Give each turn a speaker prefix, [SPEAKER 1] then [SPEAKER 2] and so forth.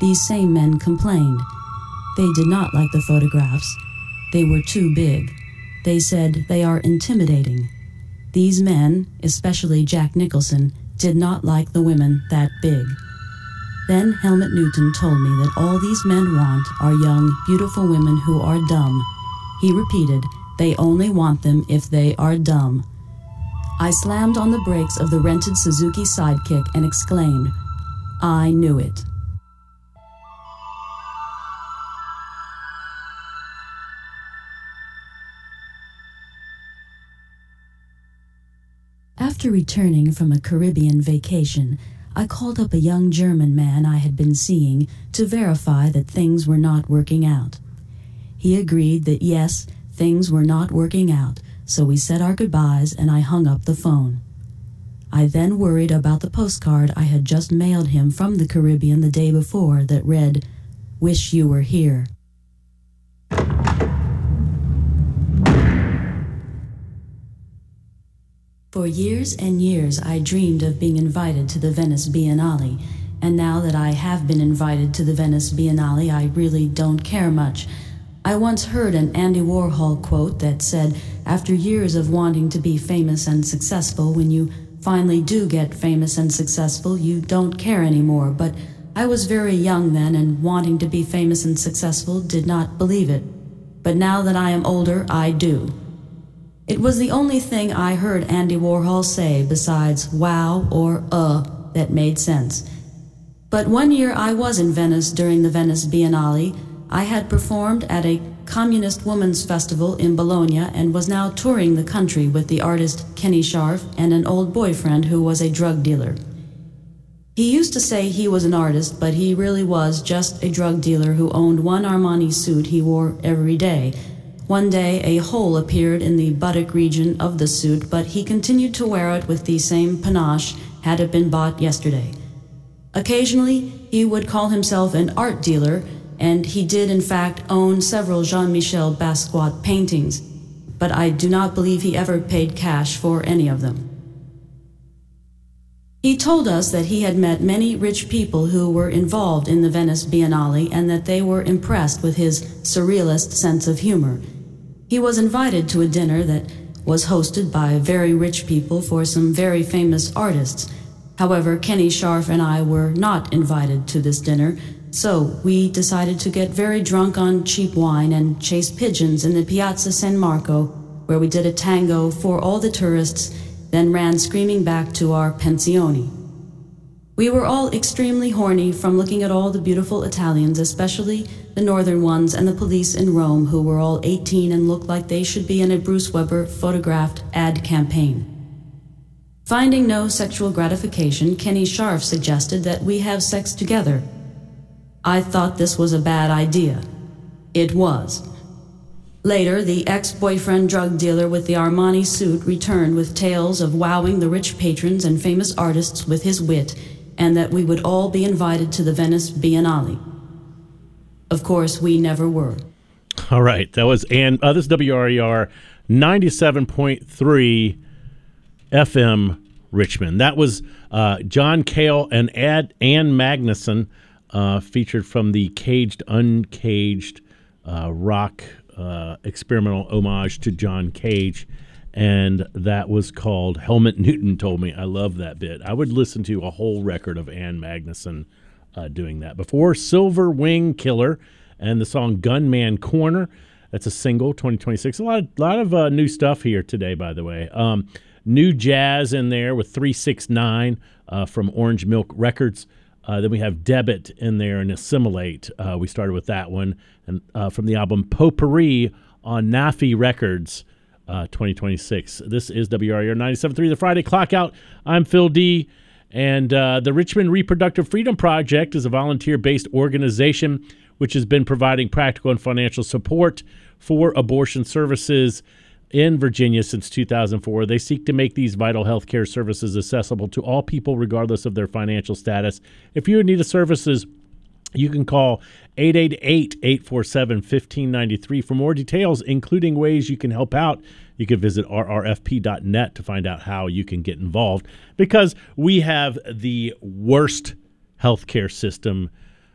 [SPEAKER 1] these same men complained. They did not like the photographs. They were too big. They said they are intimidating. These men, especially Jack Nicholson, did not like the women that big. Then Helmut Newton told me that all these men want are young, beautiful women who are dumb. He repeated, they only want them if they are dumb. I slammed on the brakes of the rented Suzuki Sidekick and exclaimed, I knew it. After returning from a Caribbean vacation, I called up a young German man I had been seeing to verify that things were not working out. He agreed that yes, things were not working out, so we said our goodbyes and I hung up the phone. I then worried about the postcard I had just mailed him from the Caribbean the day before that read, "Wish you were here." For years and years I dreamed of being invited to the Venice Biennale, and now that I have been invited to the Venice Biennale, I really don't care much. I once heard an Andy Warhol quote that said, after years of wanting to be famous and successful, when you finally do get famous and successful, you don't care anymore. But I was very young then, and wanting to be famous and successful did not believe it. But now that I am older, I do. It was the only thing I heard Andy Warhol say besides wow or that made sense. But one year I was in Venice during the Venice Biennale. I had performed at a communist women's festival in Bologna and was now touring the country with the artist Kenny Scharf and an old boyfriend who was a drug dealer. He used to say he was an artist, but he really was just a drug dealer who owned one Armani suit he wore every day. One day, a hole appeared in the buttock region of the suit, but he continued to wear it with the same panache had it been bought yesterday. Occasionally, he would call himself an art dealer, and he did in fact own several Jean-Michel Basquiat paintings, but I do not believe he ever paid cash for any of them. He told us that he had met many rich people who were involved in the Venice Biennale and that they were impressed with his surrealist sense of humor. He was invited to a dinner that was hosted by very rich people for some very famous artists. However, Kenny Scharf and I were not invited to this dinner, so we decided to get very drunk on cheap wine and chase pigeons in the Piazza San Marco, where we did a tango for all the tourists, then ran screaming back to our pensione. We were all extremely horny from looking at all the beautiful Italians, especially the northern ones, and the police in Rome, who were all 18 and looked like they should be in a Bruce Weber photographed ad campaign. Finding no sexual gratification, Kenny Scharf suggested that we have sex together. I thought this was a bad idea. It was. Later, the ex-boyfriend drug dealer with the Armani suit returned with tales of wowing the rich patrons and famous artists with his wit, and that we would all be invited to the Venice Biennale. Of course, we never were.
[SPEAKER 2] All right, that was this is WRER 97.3 FM Richmond. That was John Cale and Ann Magnuson, featured from the Caged Uncaged rock experimental homage to John Cage, and that was called Helmut Newton Told Me. I love that bit. I would listen to a whole record of Ann Magnuson doing that. Before, Silver Wing Killer and the song Gunman Corner. That's a single, 2026. A lot of new stuff here today, by the way. New jazz in there with 369 from Orange Milk Records. Then we have Debit in there and Assimilate. We started with that one. And from the album Potpourri on NAFI Records, 2026. This is WRER 97.3, the Friday Clock Out. I'm Phil D. And the Richmond Reproductive Freedom Project is a volunteer-based organization which has been providing practical and financial support for abortion services in Virginia since 2004. They seek to make these vital health care services accessible to all people regardless of their financial status. If you're in need of services, you can call 888-847-1593. For more details, including ways you can help out, you can visit rrfp.net to find out how you can get involved, because we have the worst healthcare system